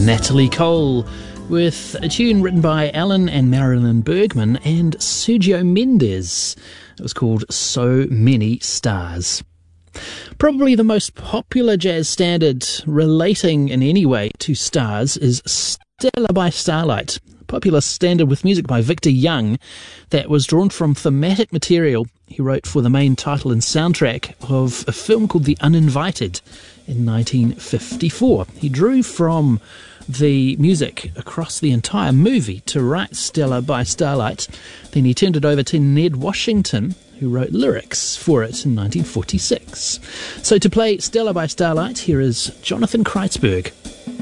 Natalie Cole with a tune written by Alan and Marilyn Bergman and Sergio Mendes. It was called So Many Stars. Probably the most popular jazz standard relating in any way to stars is Stella by Starlight, a popular standard with music by Victor Young that was drawn from thematic material he wrote for the main title and soundtrack of a film called The Uninvited in 1954. He drew from the music across the entire movie to write Stella by Starlight. Then he turned it over to Ned Washington, who wrote lyrics for it in 1946. So to play Stella by Starlight, here is Jonathan Kreitzberg.